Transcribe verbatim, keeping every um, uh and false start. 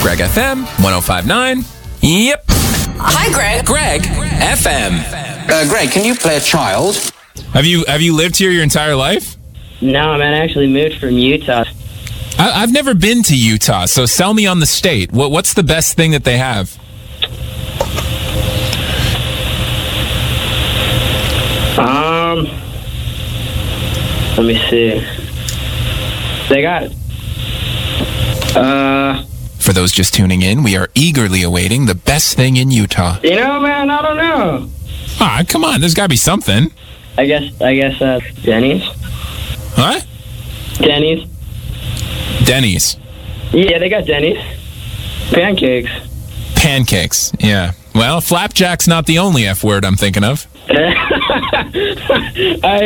Greg F M, one oh five point nine. Yep. Hi, Greg. Greg F M. Uh, Greg, can you play a child? Have you have you lived here your entire life? No, man, I actually moved from Utah. I, I've never been to Utah, so sell me on the state. What What's the best thing that they have? Um, let me see. They got, uh... For those just tuning in, we are eagerly awaiting the best thing in Utah. You know, man, I don't know. Ah, come on, there's got to be something. I guess, I guess, uh, Denny's. What? Denny's. Denny's. Yeah, they got Denny's. Pancakes. Pancakes, yeah. Well, flapjack's not the only F word I'm thinking of. I